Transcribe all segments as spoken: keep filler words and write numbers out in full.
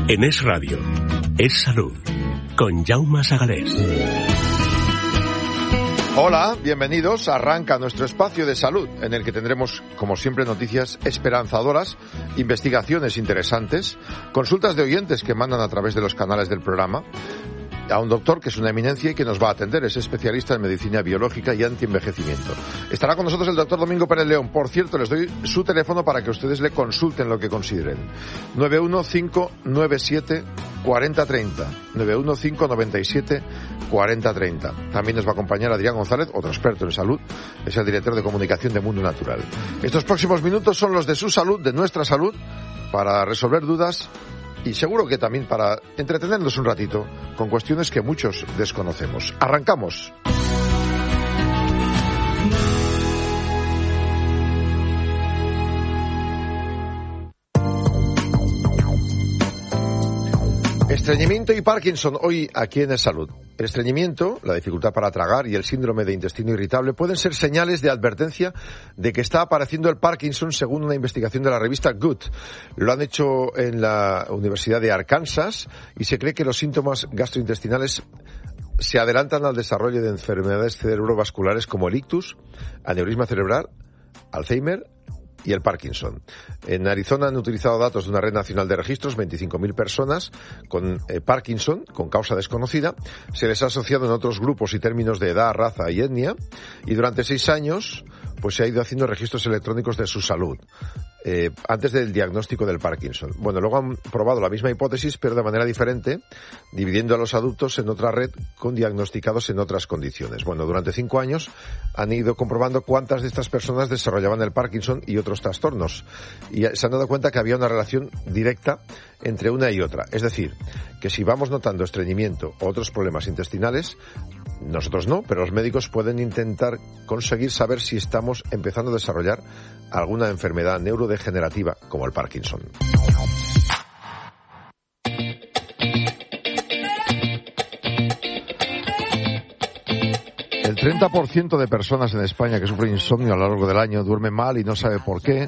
En Es Radio, Es Salud, con Jaume Sagalés. Hola, bienvenidos. Arranca nuestro espacio de salud, en el que tendremos, como siempre, noticias esperanzadoras, investigaciones interesantes, consultas de oyentes que mandan a través de los canales del programa, a un doctor que es una eminencia y que nos va a atender, es especialista en medicina biológica y antienvejecimiento. Estará con nosotros el doctor Domingo Pérez León. Por cierto, les doy su teléfono para que ustedes le consulten lo que consideren. nueve uno cinco nueve siete cuatro cero tres cero, nueve uno cinco nueve siete cuatro cero tres cero. También nos va a acompañar Adrián González, otro experto en salud, es el director de comunicación de Mundo Natural. Estos próximos minutos son los de su salud, de nuestra salud, para resolver dudas y seguro que también para entretenernos un ratito con cuestiones que muchos desconocemos. ¡Arrancamos! Estreñimiento y Parkinson, hoy aquí en Es Salud. El estreñimiento, la dificultad para tragar y el síndrome de intestino irritable pueden ser señales de advertencia de que está apareciendo el Parkinson, según una investigación de la revista Good. Lo han hecho en la Universidad de Arkansas y se cree que los síntomas gastrointestinales se adelantan al desarrollo de enfermedades cerebrovasculares como el ictus, aneurisma cerebral, Alzheimer y el Parkinson. En Arizona han utilizado datos de una red nacional de registros, veinticinco mil personas con eh, Parkinson, con causa desconocida. Se les ha asociado en otros grupos y términos de edad, raza y etnia. Y durante seis años, pues se ha ido haciendo registros electrónicos de su salud, eh, antes del diagnóstico del Parkinson. Bueno, luego han probado la misma hipótesis, pero de manera diferente, dividiendo a los adultos en otra red con diagnosticados en otras condiciones. Bueno, durante cinco años han ido comprobando cuántas de estas personas desarrollaban el Parkinson y otros trastornos. Y se han dado cuenta que había una relación directa entre una y otra. Es decir, que si vamos notando estreñimiento o otros problemas intestinales, nosotros no, pero los médicos pueden intentar conseguir saber si estamos empezando a desarrollar alguna enfermedad neurodegenerativa como el Parkinson. El treinta por ciento de personas en España que sufren insomnio a lo largo del año duermen mal y no sabe por qué,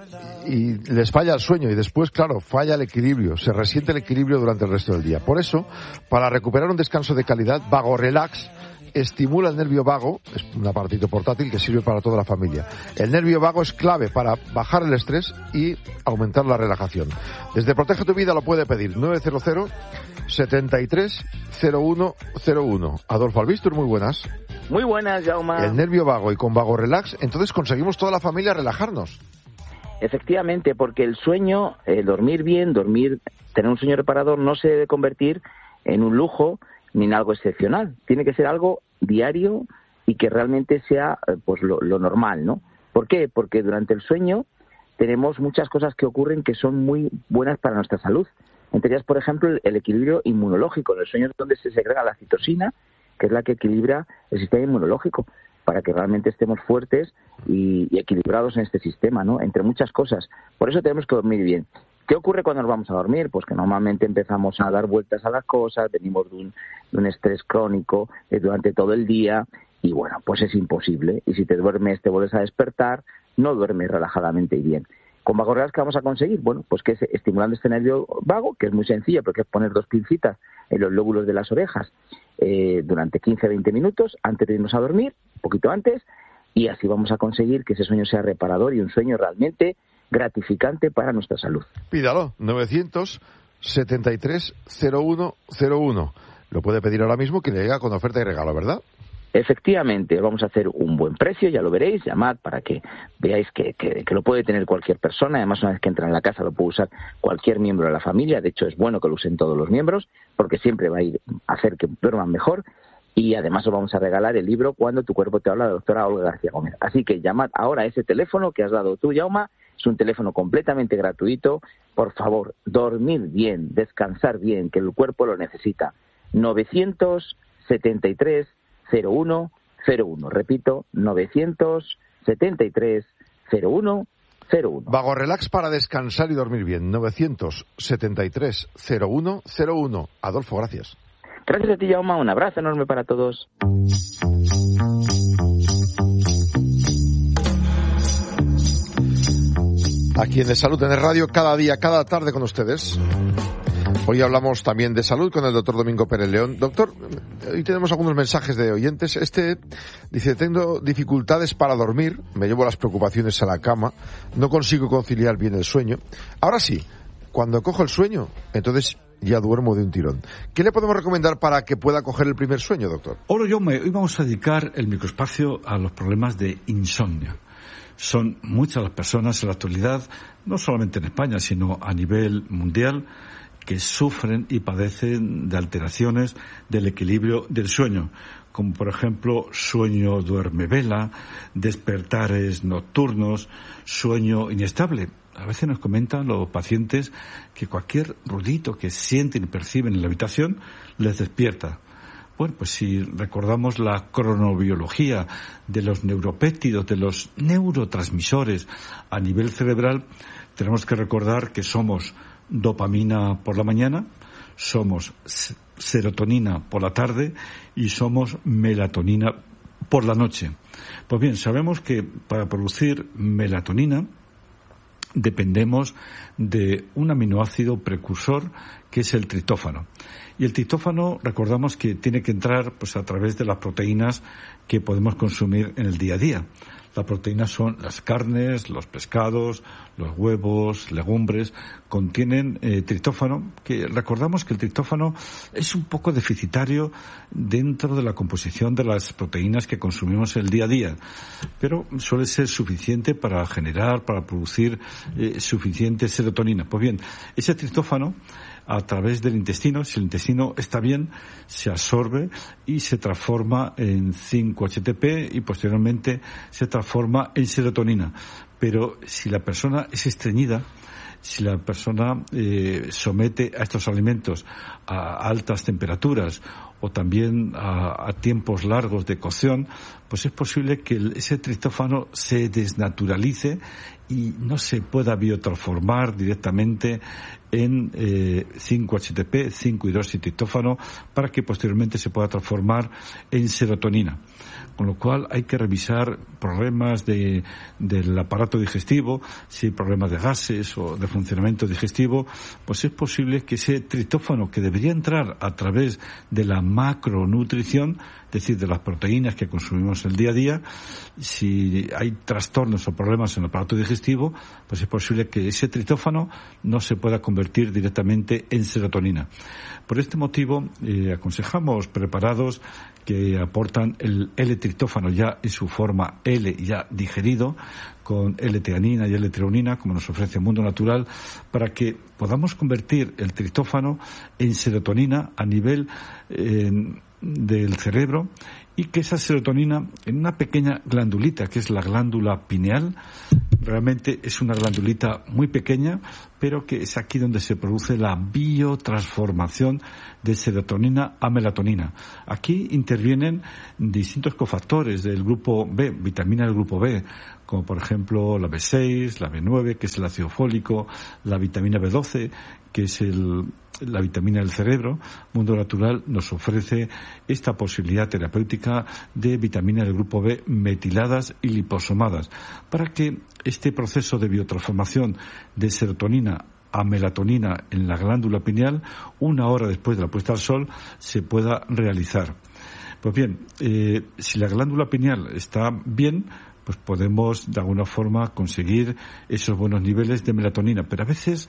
y les falla el sueño y después, claro, falla el equilibrio, se resiente el equilibrio durante el resto del día. Por eso, para recuperar un descanso de calidad, Vago Relax estimula el nervio vago, es un aparatito portátil que sirve para toda la familia. El nervio vago es clave para bajar el estrés y aumentar la relajación. Desde Protege tu Vida lo puede pedir, nueve cero cero, setenta y tres, cero uno cero uno. Adolfo Albistur, muy buenas. Muy buenas, Jaume. El nervio vago y con Vago Relax, entonces conseguimos toda la familia relajarnos. Efectivamente, porque el sueño, eh, dormir bien, dormir, tener un sueño reparador no se debe convertir en un lujo ni en algo excepcional. Tiene que ser algo diario y que realmente sea eh, pues lo, lo normal, ¿no? ¿Por qué? Porque durante el sueño tenemos muchas cosas que ocurren que son muy buenas para nuestra salud. Entre ellas, por ejemplo, el, el equilibrio inmunológico. En el sueño es donde se segrega la citosina, que es la que equilibra el sistema inmunológico, para que realmente estemos fuertes y, y equilibrados en este sistema, ¿no? Entre muchas cosas. Por eso tenemos que dormir bien. ¿Qué ocurre cuando nos vamos a dormir? Pues que normalmente empezamos a dar vueltas a las cosas, venimos de un, de un estrés crónico eh, durante todo el día y, bueno, pues es imposible. Y si te duermes, te vuelves a despertar, no duermes relajadamente y bien. ¿Con Vago Relax qué vamos a conseguir? Bueno, pues que es estimulando este nervio vago, que es muy sencillo, porque es poner dos pincitas en los lóbulos de las orejas eh, durante quince a veinte minutos antes de irnos a dormir, un poquito antes, y así vamos a conseguir que ese sueño sea reparador y un sueño realmente gratificante para nuestra salud. Pídalo, novecientos setenta y tres, cero uno cero uno. Lo puede pedir ahora mismo, que le llega con oferta y regalo, ¿verdad? Efectivamente, vamos a hacer un buen precio, ya lo veréis, llamad para que veáis que, que, que lo puede tener cualquier persona. Además, una vez que entra en la casa lo puede usar cualquier miembro de la familia. De hecho, es bueno que lo usen todos los miembros, porque siempre va a ir a hacer que duerman mejor. Y además os vamos a regalar el libro Cuando tu cuerpo te habla, de la doctora Olga García Gómez. Así que llamad ahora a ese teléfono que has dado tú, Jaume. Es un teléfono completamente gratuito. Por favor, dormir bien, descansar bien, que el cuerpo lo necesita. novecientos setenta y tres, cero uno cero uno. Repito, novecientos setenta y tres, cero uno cero uno. Vago Relax para descansar y dormir bien. novecientos setenta y tres, cero uno cero uno. Adolfo, gracias. Gracias a ti, Jaume. Un abrazo enorme para todos. Aquí en De Salud en el Radio, cada día, cada tarde con ustedes. Hoy hablamos también de salud con el doctor Domingo Pérez León. Doctor, hoy tenemos algunos mensajes de oyentes. Este dice, tengo dificultades para dormir, me llevo las preocupaciones a la cama, no consigo conciliar bien el sueño. Ahora sí, cuando cojo el sueño, entonces ya duermo de un tirón. ¿Qué le podemos recomendar para que pueda coger el primer sueño, doctor? Hola, yo me, hoy vamos a dedicar el microespacio a los problemas de insomnio. Son muchas las personas en la actualidad, no solamente en España, sino a nivel mundial, que sufren y padecen de alteraciones del equilibrio del sueño, como por ejemplo sueño duerme-vela, despertares nocturnos, sueño inestable. A veces nos comentan los pacientes que cualquier ruidito que sienten y perciben en la habitación les despierta. Bueno, pues si recordamos la cronobiología de los neuropéptidos, de los neurotransmisores a nivel cerebral, tenemos que recordar que somos dopamina por la mañana, somos serotonina por la tarde y somos melatonina por la noche. Pues bien, sabemos que para producir melatonina dependemos de un aminoácido precursor que es el triptófano. Y el triptófano, recordamos que tiene que entrar pues a través de las proteínas que podemos consumir en el día a día. Las proteínas son las carnes, los pescados, los huevos, legumbres, contienen eh, triptófano, que recordamos que el triptófano es un poco deficitario dentro de la composición de las proteínas que consumimos el día a día, pero suele ser suficiente para generar, para producir eh, suficiente serotonina. Pues bien, ese triptófano, a través del intestino, si el intestino está bien, se absorbe y se transforma en cinco H T P y posteriormente se transforma en serotonina. Pero si la persona es estreñida, si la persona eh, somete a estos alimentos a altas temperaturas o también a, a tiempos largos de cocción, pues es posible que el, ese triptófano se desnaturalice y no se pueda biotransformar directamente en eh, cinco H T P, cinco hidroxitriptófano, para que posteriormente se pueda transformar en serotonina. Con lo cual hay que revisar problemas de, del aparato digestivo, si hay problemas de gases o de funcionamiento digestivo, pues es posible que ese triptófano, que debería entrar a través de la macronutrición, es decir, de las proteínas que consumimos el día a día, si hay trastornos o problemas en el aparato digestivo, pues es posible que ese triptófano no se pueda convertir directamente en serotonina. Por este motivo, eh, aconsejamos preparados que aportan el L-triptófano ya en su forma L, ya digerido, con L-teanina y L-treonina, como nos ofrece Mundo Natural, para que podamos convertir el triptófano en serotonina a nivel eh, del cerebro, y que esa serotonina, en una pequeña glandulita, que es la glándula pineal, realmente es una glandulita muy pequeña, pero que es aquí donde se produce la biotransformación de serotonina a melatonina. Aquí intervienen distintos cofactores del grupo B, vitamina del grupo B, como por ejemplo la B seis, la B nueve, que es el ácido fólico, la vitamina B doce, que es el, la vitamina del cerebro. Mundo Natural nos ofrece esta posibilidad terapéutica de vitaminas del grupo B metiladas y liposomadas, para que este proceso de biotransformación de serotonina a melatonina en la glándula pineal, una hora después de la puesta al sol, se pueda realizar. Pues bien, eh, si la glándula pineal está bien, pues podemos de alguna forma conseguir esos buenos niveles de melatonina. Pero a veces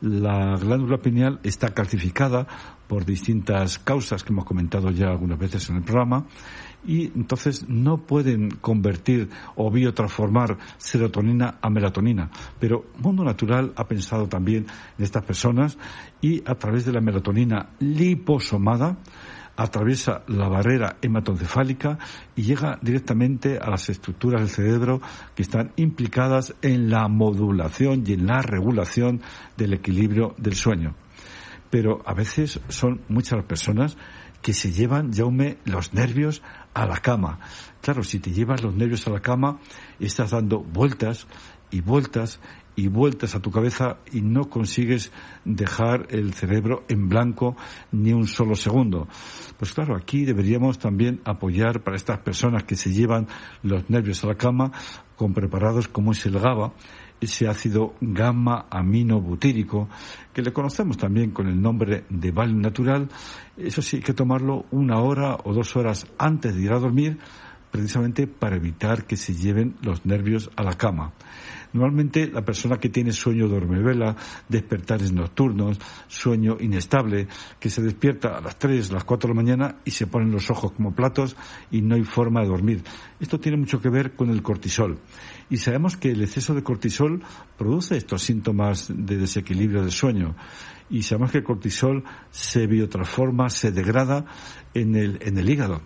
la glándula pineal está calcificada por distintas causas que hemos comentado ya algunas veces en el programa, y entonces no pueden convertir o biotransformar serotonina a melatonina. Pero Mundo Natural ha pensado también en estas personas, y a través de la melatonina liposomada atraviesa la barrera hematoencefálica y llega directamente a las estructuras del cerebro que están implicadas en la modulación y en la regulación del equilibrio del sueño. Pero a veces son muchas las personas que se llevan, Jaume, los nervios a la cama. Claro, si te llevas los nervios a la cama, estás dando vueltas y vueltas y vueltas a tu cabeza y no consigues dejar el cerebro en blanco ni un solo segundo. Pues claro, aquí deberíamos también apoyar para estas personas que se llevan los nervios a la cama con preparados como es el GABA. ese ácido gamma-aminobutírico, que le conocemos también con el nombre de Valium natural. Eso sí, hay que tomarlo una hora o dos horas antes de ir a dormir, precisamente para evitar que se lleven los nervios a la cama. Normalmente la persona que tiene sueño dormivela, despertares nocturnos, sueño inestable, que se despierta a las tres, a las cuatro de la mañana y se ponen los ojos como platos y no hay forma de dormir. Esto tiene mucho que ver con el cortisol. Y sabemos que el exceso de cortisol produce estos síntomas de desequilibrio del sueño. Y sabemos que el cortisol se biotransforma, se degrada en el, en el hígado.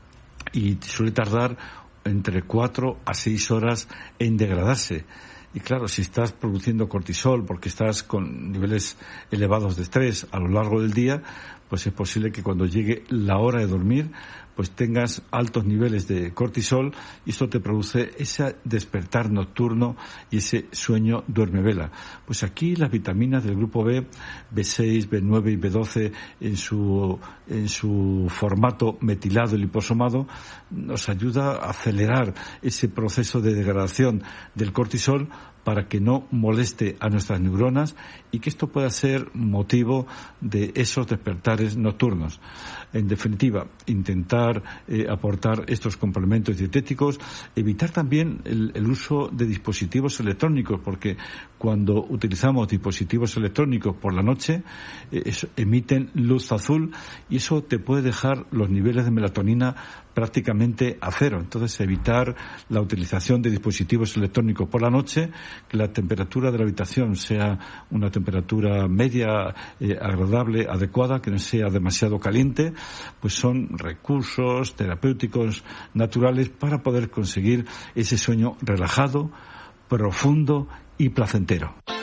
Y suele tardar entre cuatro a seis horas en degradarse. Y claro, si estás produciendo cortisol porque estás con niveles elevados de estrés a lo largo del día, pues es posible que cuando llegue la hora de dormir, pues tengas altos niveles de cortisol y esto te produce ese despertar nocturno y ese sueño duermevela. Pues aquí las vitaminas del grupo B, B seis, B nueve y B doce en su, en su formato metilado y liposomado nos ayuda a acelerar ese proceso de degradación del cortisol para que no moleste a nuestras neuronas y que esto pueda ser motivo de esos despertares nocturnos. En definitiva, intentar eh, aportar estos complementos dietéticos, evitar también el, el uso de dispositivos electrónicos, porque cuando utilizamos dispositivos electrónicos por la noche, eh, eso, emiten luz azul y eso te puede dejar los niveles de melatonina prácticamente a cero. Entonces, evitar la utilización de dispositivos electrónicos por la noche, que la temperatura de la habitación sea una temperatura media, eh, agradable, adecuada, que no sea demasiado caliente, pues son recursos terapéuticos naturales para poder conseguir ese sueño relajado, profundo y placentero.